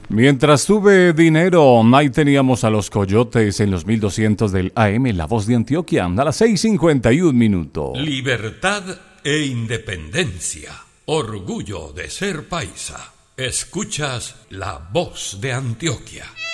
Mientras tuve dinero, ahí teníamos a los Coyotes en los 1200 del AM, La Voz de Antioquia, a las 6:51. Libertad e independencia. Orgullo de ser paisa. Escuchas La Voz de Antioquia.